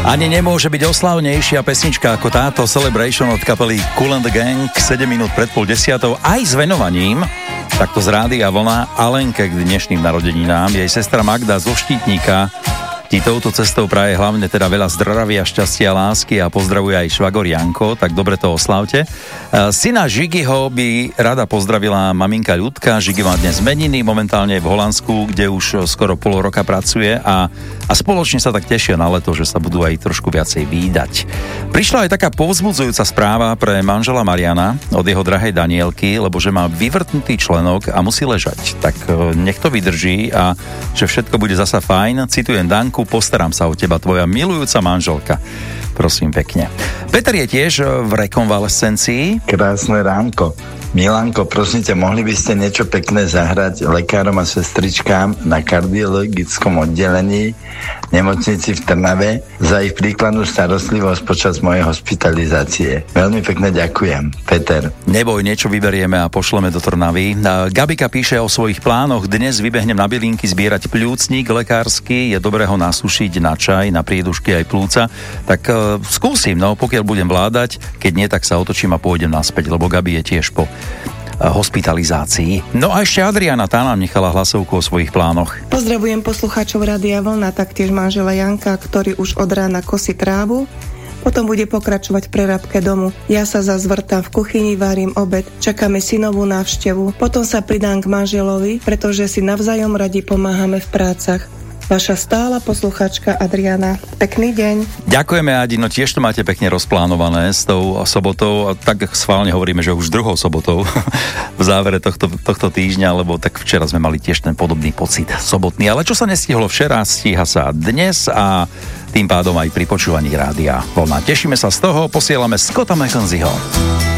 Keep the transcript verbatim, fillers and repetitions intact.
Ani nemôže byť oslavnejšia pesnička ako táto Celebration od kapely Kool and the Gang, sedem minút pred pol desiatou, aj s venovaním takto z Rádia Vlna Alenke k dnešným narodeninám. Jej sestra Magda zo Štítnika ti touto cestou praje hlavne teda veľa zdravia, šťastia, lásky a pozdravuje aj švagor Janko, tak dobre to oslavte. Syna Žigiho by rada pozdravila maminka Ľudka. Žigi má dnes meniny, momentálne v Holandsku, kde už skoro pol roka pracuje a, a spoločne sa tak tešia na leto, že sa budú aj trošku viacej vídať. Prišla aj taká povzbudzujúca správa pre manžela Mariana od jeho drahej Danielky, lebo že má vyvrtnutý členok a musí ležať. Tak nech to vydrží a že všetko bude zasa fajn. Citujem Danku: postaram sa o teba, tvoja milujúca manželka. Prosím pekne. Peter je tiež v rekonvalescencii. Krásne ránko. Milanko, prosím ťa, mohli by ste niečo pekné zahrať lekárom a sestričkám na kardiologickom oddelení nemocnici v Trnave za ich príkladnú starostlivosť počas mojej hospitalizácie. Veľmi pekne ďakujem. Peter. Neboj, niečo vyberieme a pošleme do Trnavy. Gabika píše o svojich plánoch. Dnes vybehnem na bylinky zbierať pľúcnik lekársky. Je dobré ho nasušiť na čaj, na priedušky aj plúca. Tak uh, skúsim, no, pokiaľ budem vládať. Keď nie, tak sa otočím a pôjdem naspäť, lebo Gabi je tiež po hospitalizácii. No a ešte Adriana, tá nám nechala hlasovku o svojich plánoch. Pozdravujem poslucháčov Rádia Vlna, taktiež manžela Janka, ktorý už od rána kosí trávu. Potom bude pokračovať v prerábke domu. Ja sa zazvrtám v kuchyni, varím obed, čakáme synovú návštevu. Potom sa pridám k manželovi, pretože si navzájom radi pomáhame v prácach. Vaša stála posluchačka Adriana. Pekný deň. Ďakujeme, Adi, no tiež to máte pekne rozplánované s tou sobotou. Tak schválne hovoríme, že už druhou sobotou v závere tohto, tohto týždňa, lebo tak včera sme mali tiež ten podobný pocit sobotný. Ale čo sa nestihlo včera, stíha sa dnes a tým pádom aj pri počúvaní Rádia Vlna. Tešíme sa z toho, posielame Scotta McKenzieho.